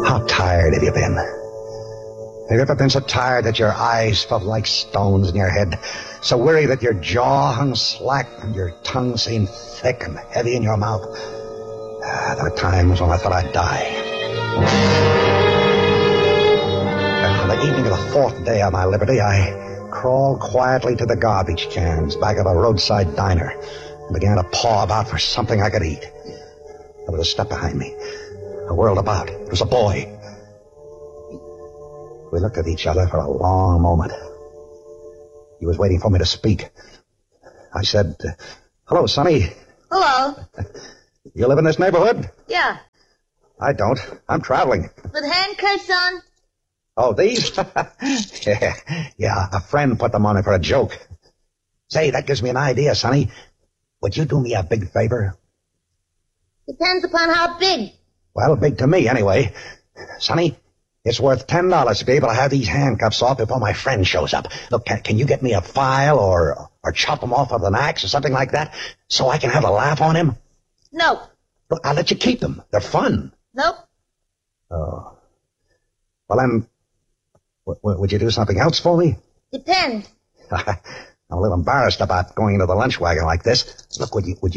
How tired have you been? Have you ever been so tired that your eyes felt like stones in your head? So weary that your jaw hung slack and your tongue seemed thick and heavy in your mouth? There were times when I thought I'd die. And on the evening of the fourth day of my liberty, I crawled quietly to the garbage cans back of a roadside diner and began to paw about for something I could eat. There was a step behind me. I whirled about. It was a boy. We looked at each other for a long moment. He was waiting for me to speak. I said, "Hello, Sonny. Hello. You live in this neighborhood?" Yeah. I don't. I'm traveling. With handcuffs on? Oh, these? Yeah, a friend put them on me for a joke. Say, that gives me an idea, Sonny. Would you do me a big favor? Depends upon how big. Well, big to me, anyway. Sonny, it's worth $10 to be able to have these handcuffs off before my friend shows up. Look, can you get me a file or chop them off with an axe or something like that so I can have a laugh on him? Nope. Look, I'll let you keep them. They're fun. Nope. Oh. Well, then, would you do something else for me? Depends. I'm a little embarrassed about going into the lunch wagon like this. Look, would you